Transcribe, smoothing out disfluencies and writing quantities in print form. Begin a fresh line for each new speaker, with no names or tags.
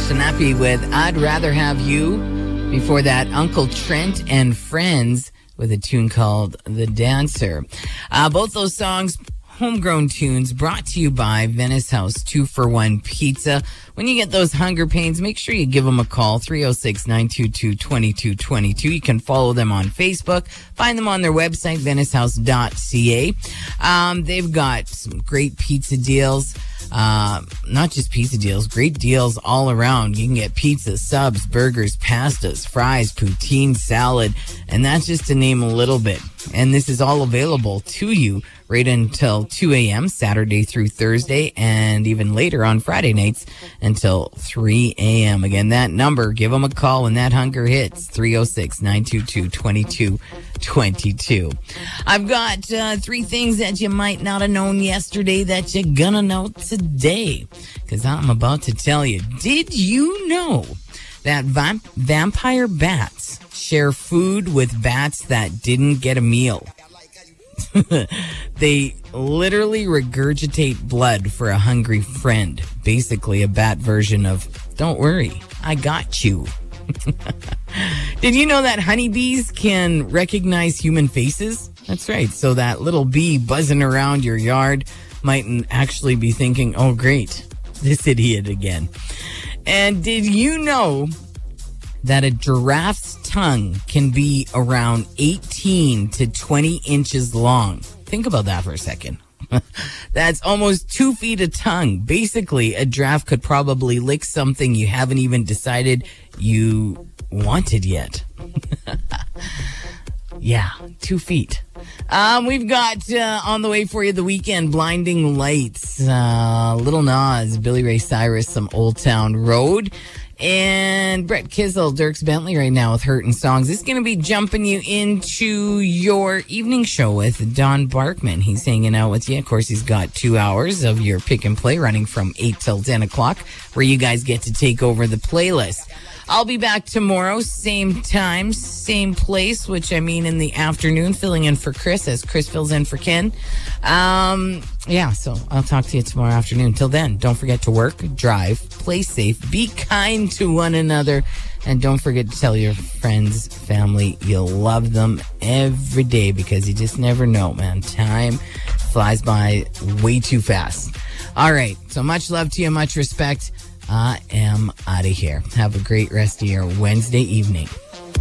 Snappy with I'd Rather Have You. Before that, Uncle Trent and Friends with a tune called The Dancer. Both those songs, homegrown tunes, brought to you by Venice House 2-for-1 Pizza. When you get those hunger pains, make sure you give them a call, 306-922-2222. You can follow them on Facebook. Find them on their website, venicehouse.ca. They've got some great pizza deals. Not just pizza deals, great deals all around. You can get pizza, subs, burgers, pastas, fries, poutine, salad, and that's just to name a little bit. And this is all available to you right until 2 a.m. Saturday through Thursday, and even later on Friday nights until 3 a.m. Again, that number, give them a call when that hunger hits, 306-922-2222. I've got 3 things that you might not have known yesterday that you're gonna know today, because I'm about to tell you. Did you know that vampire bats share food with bats that didn't get a meal? They literally regurgitate blood for a hungry friend. Basically a bat version of, don't worry, I got you. Did you know that honeybees can recognize human faces? That's right. So that little bee buzzing around your yard mightn't actually be thinking, oh great, this idiot again. And did you know that a giraffe's tongue can be around 18 to 20 inches long? Think about that for a second. That's almost 2 feet of tongue. Basically, a giraffe could probably lick something you haven't even decided you wanted yet. Yeah, 2 feet. We've got on the way for you the weekend, Blinding Lights, Little Nas, Billy Ray Cyrus, some Old Town Road. And Brett Kissel, Dierks Bentley right now with Hurtin' Songs. This is going to be jumping you into your evening show with Don Barkman. He's hanging out with you. Of course, he's got 2 hours of your pick and play running from 8 till 10 o'clock, where you guys get to take over the playlist. I'll be back tomorrow, same time, same place, which I mean in the afternoon, filling in for Chris as Chris fills in for Ken. So I'll talk to you tomorrow afternoon. Till then, don't forget to work, drive, play safe, be kind to one another, and don't forget to tell your friends, family, you'll love them every day, because you just never know, man. Time flies by way too fast. All right, so much love to you, much respect. I am out of here. Have a great rest of your Wednesday evening.